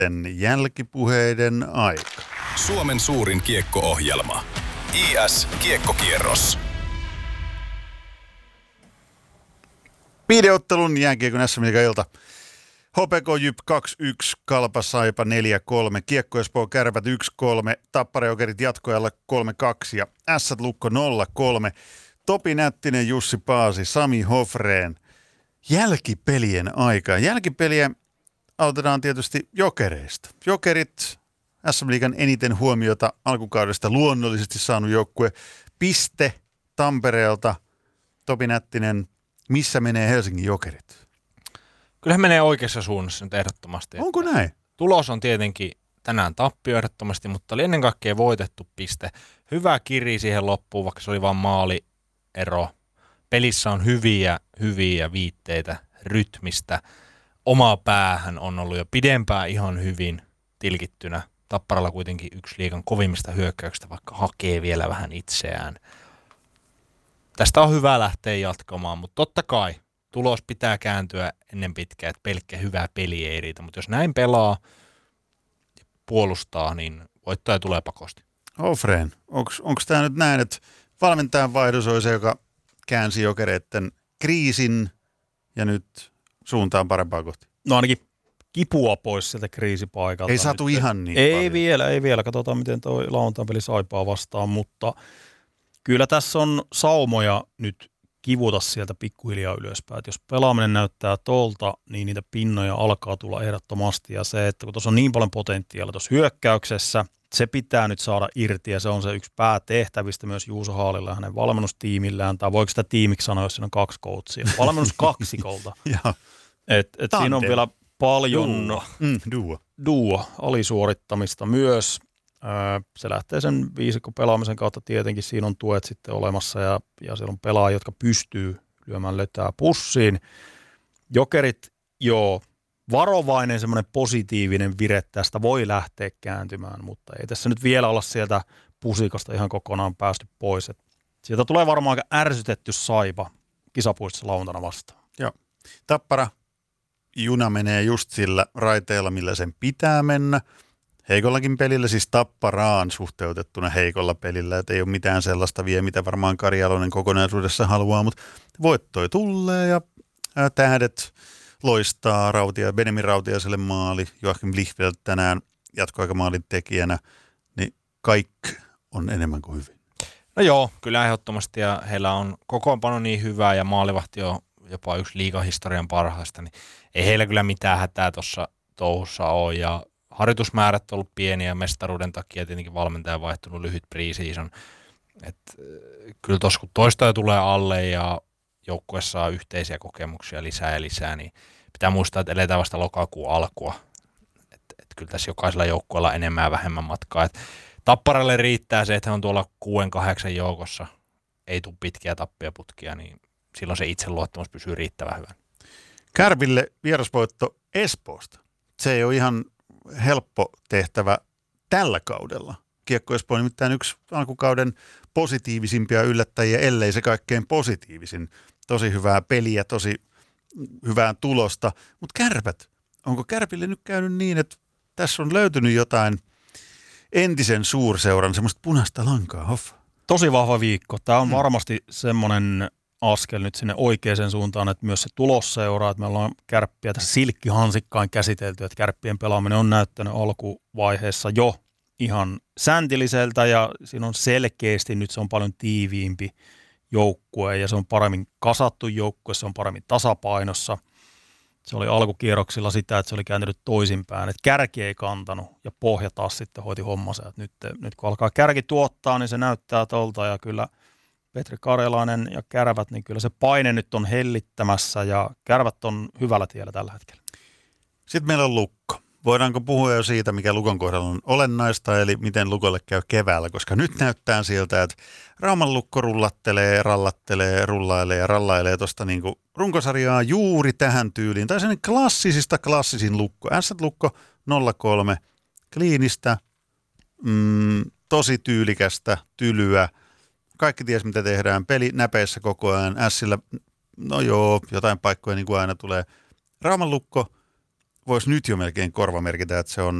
sitten jälkipuheiden aika. Suomen suurin kiekko-ohjelma. IS Kiekkokierros. Viideottelun jääkiekon SM-liiga-ilta. HPK Jyp 2-1, Kalpa Saipa 4-3, Kiekko Espoo Kärpät 1-3, Tappara Jokerit jatkoajalla 3-2 ja Ässät Lukko 0-3. Topi Nättinen, Jussi Paasi, Sami Hofreen. Jälkipelien aika. Jälkipeliä aloitetaan tietysti Jokereista. Jokerit, SM-liigan eniten huomiota alkukaudesta luonnollisesti saanut joukkue. Piste Tampereelta. Topi Nättinen, missä menee Helsingin Jokerit? Kyllähän menee oikeassa suunnassa nyt ehdottomasti. Onko näin? Tulos on tietenkin tänään tappio ehdottomasti, mutta oli ennen kaikkea voitettu piste. Hyvä kiri siihen loppuun, vaikka se oli vain maaliero. Pelissä on hyviä viitteitä rytmistä. Oma päähän on ollut jo pidempään ihan hyvin tilkittynä. Tapparalla kuitenkin yksi liigan kovimmista hyökkäyksistä, vaikka hakee vielä vähän itseään. Tästä on hyvä lähteä jatkamaan, mutta totta kai tulos pitää kääntyä ennen pitkään, että pelkkä hyvä peli ei riitä. Mutta jos näin pelaa ja puolustaa, niin voittaja tulee pakosti. Hofreen, onko tämä nyt näin, että valmentajan vaihdos oli se, joka käänsi Jokereiden kriisin ja nyt suuntaan parempaa kohti? No ainakin kipua pois sieltä kriisipaikalta. Ei saatu nyt ihan niin ei paljon. Vielä. Katsotaan, miten tuo lauantain peli Saipaa vastaan, mutta kyllä tässä on saumoja nyt kivuta sieltä pikkuhiljaa ylöspäin. Et jos pelaaminen näyttää tolta, niin niitä pinnoja alkaa tulla ehdottomasti. Ja se, että kun tuossa on niin paljon potentiaalia tuossa hyökkäyksessä, se pitää nyt saada irti ja se on se yksi päätehtävistä myös Juuso Haalilla ja hänen valmennustiimillään. Tai voiko sitä tiimiksi sanoa, jos siinä on 2 coachia? Valmennuskaksikolta. Siinä on vielä paljon duo alisuorittamista myös. Se lähtee sen viisikko pelaamisen kautta tietenkin. Siinä on tuet sitten olemassa ja siellä on pelaajia, jotka pystyy lyömään lötää pussiin. Jokerit, varovainen semmoinen positiivinen vire tästä voi lähteä kääntymään, mutta ei tässä nyt vielä olla sieltä pusikasta ihan kokonaan päästy pois. Sieltä tulee varmaan aika ärsytetty Saipa kisapuistossa lauantaina vastaan. Joo. Tappara juna menee just sillä raiteella, millä sen pitää mennä. Heikollakin pelillä, siis Tapparaan suhteutettuna heikolla pelillä, että ei ole mitään sellaista vielä, mitä varmaan Kari Jalonen kokonaisuudessa haluaa, mutta voittoi tulee ja tähdet loistaa Benjamin Rautiaiselle maali, Joachim Lichfeldt tänään jatkoaikamaalin tekijänä, niin kaikki on enemmän kuin hyvin. No joo, kyllä ehdottomasti ja heillä on kokoonpano niin hyvä ja maalivahti on jopa yksi liigahistorian parhaista, niin ei heillä kyllä mitään hätää tuossa touhussa ole ja harjoitusmäärät on ollut pieniä ja mestaruuden takia tietenkin valmentaja on vaihtunut lyhyt pre-season. Kyllä tuossa kun toistoja tulee alle ja joukkue saa yhteisiä kokemuksia lisää ja lisää, niin pitää muistaa, että eletään vasta lokakuun alkua. Kyllä tässä jokaisella joukkueella on enemmän ja vähemmän matkaa. Tapparalle riittää se, että he on tuolla 6-8 joukossa, ei tule pitkiä tappiaputkia, niin silloin se itseluottamus pysyy riittävän hyvän. Kärpille vierasvoitto Espoosta. Se ei ole ihan helppo tehtävä tällä kaudella. Kiekko Espoo on nimittäin yksi alkukauden positiivisimpia yllättäjiä, ellei se kaikkein positiivisin. Tosi hyvää peliä, tosi hyvää tulosta. Mutta Kärpät, onko Kärpille nyt käynyt niin, että tässä on löytynyt jotain entisen suurseuran, semmoista punaista lankaa, Hoffa? Tosi vahva viikko. Tämä on varmasti semmoinen askel nyt sinne oikeaan suuntaan, että myös se tulos seuraa, että me ollaan Kärppiä tässä silkkihansikkaan käsitelty, että Kärppien pelaaminen on näyttänyt alkuvaiheessa jo ihan säntilliseltä ja siinä on selkeästi nyt se on paljon tiiviimpi joukkue ja se on paremmin kasattu joukkue, se on paremmin tasapainossa. Se oli alkukierroksilla sitä, että se oli kääntynyt toisinpäin, että kärki ei kantanut ja pohja taas sitten hoiti hommansa. Että nyt kun alkaa kärki tuottaa, niin se näyttää tolta ja kyllä Petri Karjalainen ja Kärvät, niin kyllä se paine nyt on hellittämässä ja Kärvät on hyvällä tiellä tällä hetkellä. Sitten meillä on Lukko. Voidaanko puhua jo siitä, mikä Lukon kohdalla on olennaista, eli miten Lukolle käy keväällä, koska nyt näyttää siltä, että Rauman Lukko rallattelee, rullailee tuosta niinku runkosarjaa juuri tähän tyyliin. Tai sen klassisin Lukko. Ässät-Lukko 0-3, kliinistä, tosi tyylikästä, tylyä. Kaikki ties, mitä tehdään. Peli näpeissä koko ajan. Ässillä, no joo, jotain paikkoja niin kuin aina tulee. Rauman Lukko voisi nyt jo melkein korvamerkitä, että se on